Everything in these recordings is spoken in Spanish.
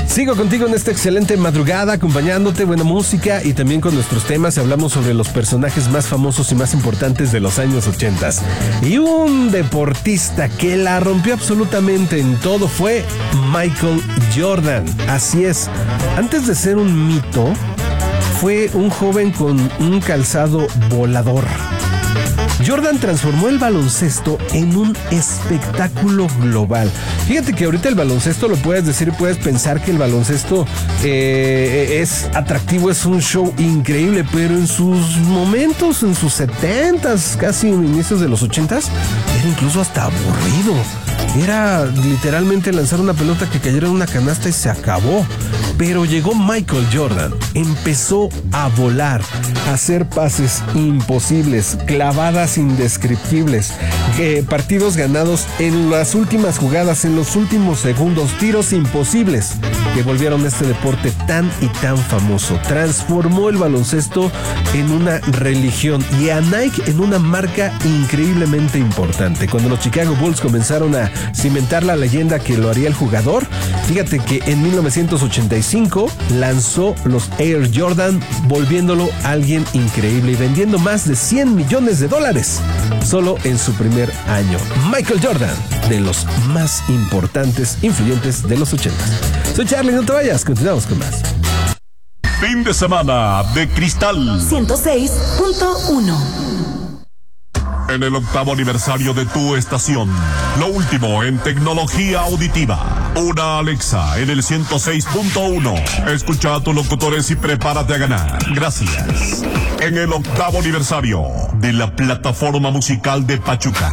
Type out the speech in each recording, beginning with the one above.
Sigo contigo en esta excelente madrugada, acompañándote, buena música y también con nuestros temas. Hablamos sobre los personajes más famosos y más importantes de los años 80. Y un deportista que la rompió absolutamente en todo fue Michael Jordan. Así es, antes de ser un mito, fue un joven con un calzado volador. Jordan transformó el baloncesto en un espectáculo global. Fíjate que ahorita el baloncesto lo puedes decir y puedes pensar que el baloncesto es atractivo, es un show increíble, pero en sus momentos, en sus 70s, casi inicios de los 80s, era incluso hasta aburrido. Era literalmente lanzar una pelota que cayera en una canasta y se acabó. Pero llegó Michael Jordan, empezó a volar, a hacer pases imposibles, clavadas indescriptibles, partidos ganados en las últimas jugadas, en los últimos segundos, tiros imposibles que volvieron este deporte tan y tan famoso. Transformó el baloncesto en una religión y a Nike en una marca increíblemente importante. Cuando los Chicago Bulls comenzaron a cimentar la leyenda que lo haría el jugador, fíjate que en 1985 lanzó los Air Jordan, volviéndolo alguien increíble y vendiendo más de $100 millones solo en su primer año. Michael Jordan, de los más importantes, influyentes de los 80. Soy Charlie, no te vayas, continuamos con más. Fin de semana de Cristal 106.1. En el 8º aniversario de tu estación, lo último en tecnología auditiva. Una Alexa en el 106.1. Escucha a tus locutores y prepárate a ganar. Gracias. En el 8º aniversario de la plataforma musical de Pachuca.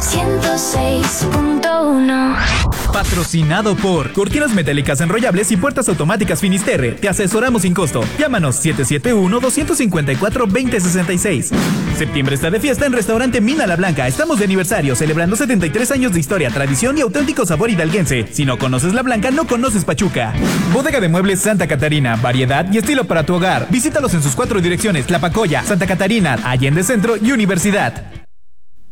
106.1. Patrocinado por Cortinas Metálicas Enrollables y Puertas Automáticas Finisterre. Te asesoramos sin costo. Llámanos 771-254-2066. Septiembre está de fiesta en Restaurante Mina La Blanca. Estamos de aniversario, celebrando 73 años de historia, tradición y auténtico sabor hidalguense. Si no conoces La Blanca, no conoces Pachuca. Bodega de Muebles Santa Catarina. Variedad y estilo para tu hogar. Visítalos en sus 4 direcciones: Tlapacoya, Santa Catarina, Allende Centro y Universidad.